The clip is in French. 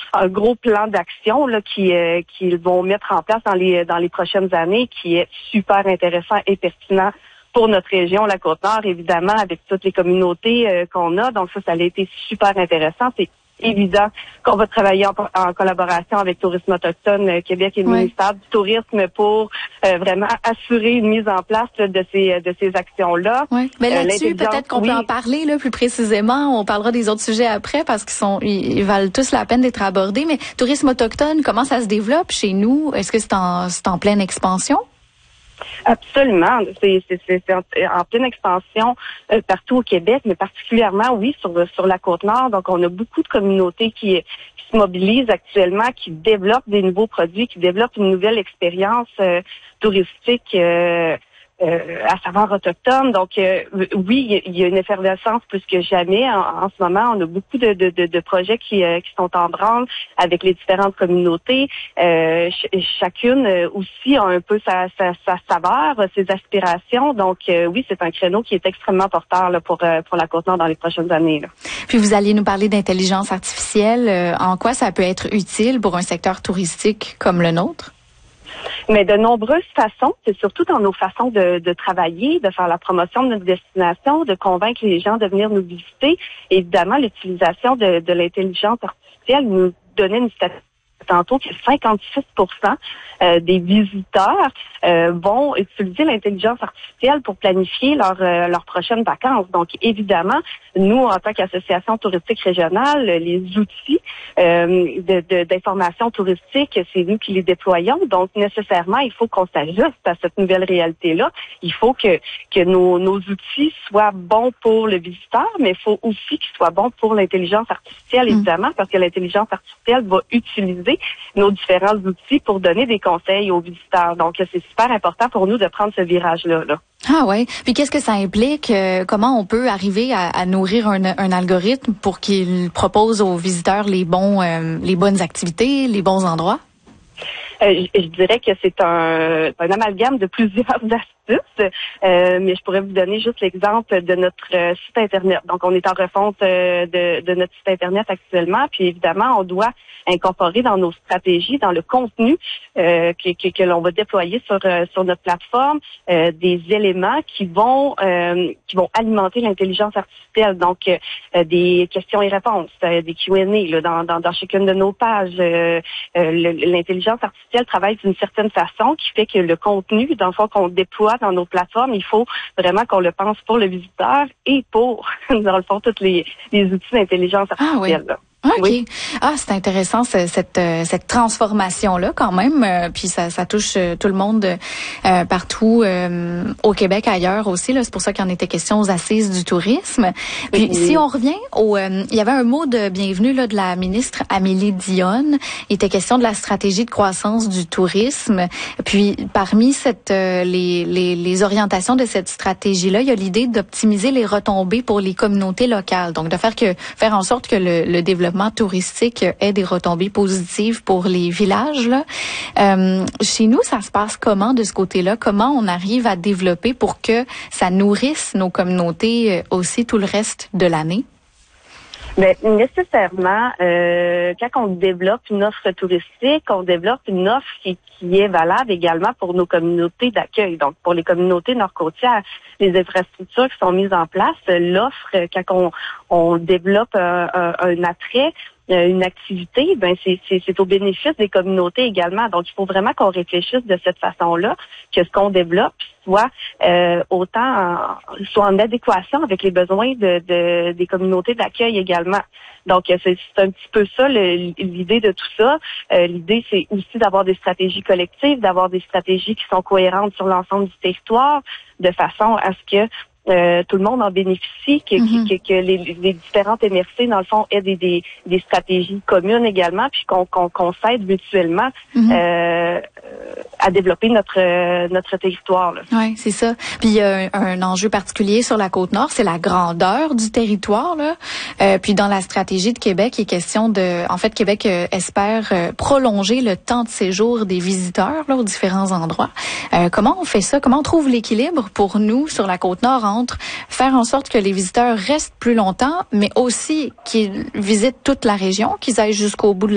un gros plan d'action là qu'ils vont mettre en place dans les prochaines années, qui est super intéressant et pertinent pour notre région, la Côte-Nord, évidemment, avec toutes les communautés qu'on a. Donc ça a été super intéressant. C'est évident qu'on va travailler en collaboration avec Tourisme autochtone Québec et le ministère du Tourisme pour vraiment assurer une mise en place là, de ces actions-là. Oui. Mais là-dessus, peut-être qu'on peut en parler là, plus précisément. On parlera des autres sujets après parce qu'ils valent tous la peine d'être abordés. Mais Tourisme autochtone, comment ça se développe chez nous? Est-ce que c'est en pleine expansion? Absolument. C'est en pleine expansion partout au Québec, mais particulièrement, oui, sur la Côte-Nord. Donc, on a beaucoup de communautés qui se mobilisent actuellement, qui développent des nouveaux produits, qui développent une nouvelle expérience touristique à saveur autochtone. Donc, oui, il y a une effervescence plus que jamais. En ce moment, on a beaucoup de projets qui sont en branle avec les différentes communautés. Chacune aussi a un peu sa saveur, ses aspirations. Donc, oui, c'est un créneau qui est extrêmement porteur là, pour la Côte-Nord dans les prochaines années. Là. Puis, vous alliez nous parler d'intelligence artificielle. En quoi ça peut être utile pour un secteur touristique comme le nôtre? Mais de nombreuses façons, c'est surtout dans nos façons de travailler, de faire la promotion de notre destination, de convaincre les gens de venir nous visiter. Évidemment, l'utilisation de l'intelligence artificielle nous donnait une statistique tantôt que 56% des visiteurs vont utiliser l'intelligence artificielle pour planifier leurs prochaines vacances. Donc, évidemment, nous, en tant qu'association touristique régionale, les outils d'information touristique, c'est nous qui les déployons. Donc, nécessairement, il faut qu'on s'ajuste à cette nouvelle réalité-là. Il faut que nos outils soient bons pour le visiteur, mais il faut aussi qu'ils soient bons pour l'intelligence artificielle, évidemment, parce que l'intelligence artificielle va utiliser nos différents outils pour donner des conseils aux visiteurs. Donc, c'est super important pour nous de prendre ce virage-là. Là. Ah ouais. Puis qu'est-ce que ça implique? Comment on peut arriver à nourrir un algorithme pour qu'il propose aux visiteurs les bonnes activités, les bons endroits? Je dirais que c'est un amalgame de plusieurs astuces, mais je pourrais vous donner juste l'exemple de notre site Internet. Donc, on est en refonte de notre site Internet actuellement, puis évidemment, on doit incorporer dans nos stratégies, dans le contenu que l'on va déployer sur notre plateforme, des éléments qui vont alimenter l'intelligence artificielle. Donc, des questions et réponses, des Q&A là, dans chacune de nos pages. L'intelligence artificielle travaille d'une certaine façon qui fait que le contenu, dans le fond, qu'on déploie dans nos plateformes, il faut vraiment qu'on le pense pour le visiteur et pour, dans le fond, tous les outils d'intelligence artificielle. Ah, oui. OK. Oui. Ah, c'est intéressant cette transformation-là quand même. Puis ça touche tout le monde partout au Québec, ailleurs aussi. Là, c'est pour ça qu'il en était question aux Assises du tourisme. Puis si on revient il y avait un mot de bienvenue là de la ministre Amélie Dionne. Il était question de la stratégie de croissance du tourisme. Puis parmi les orientations de cette stratégie-là, il y a l'idée d'optimiser les retombées pour les communautés locales. Donc de faire en sorte que le développement touristique ait des retombées positives pour les villages. Là. Chez nous, ça se passe comment de ce côté-là? Comment on arrive à développer pour que ça nourrisse nos communautés aussi tout le reste de l'année? Mais nécessairement, quand on développe une offre touristique, on développe une offre qui est valable également pour nos communautés d'accueil. Donc, pour les communautés nord-côtières, les infrastructures qui sont mises en place, l'offre, quand on développe un attrait, une activité, ben c'est au bénéfice des communautés également. Donc, il faut vraiment qu'on réfléchisse de cette façon-là, que ce qu'on développe soit soit en adéquation avec les besoins des communautés d'accueil également. Donc, c'est un petit peu ça l'idée de tout ça. L'idée, c'est aussi d'avoir des stratégies collectives, d'avoir des stratégies qui sont cohérentes sur l'ensemble du territoire, de façon à ce que tout le monde en bénéficie, que les différentes MRC, dans le fond, aient des stratégies communes également, puis qu'on s'aide mutuellement à développer notre territoire. Oui, c'est ça. Puis il y a un enjeu particulier sur la Côte-Nord, c'est la grandeur du territoire. Là. Puis dans la stratégie de Québec, il est question en fait, Québec espère prolonger le temps de séjour des visiteurs là, aux différents endroits. Comment on fait ça? Comment on trouve l'équilibre pour nous sur la Côte-Nord entre faire en sorte que les visiteurs restent plus longtemps, mais aussi qu'ils visitent toute la région, qu'ils aillent jusqu'au bout de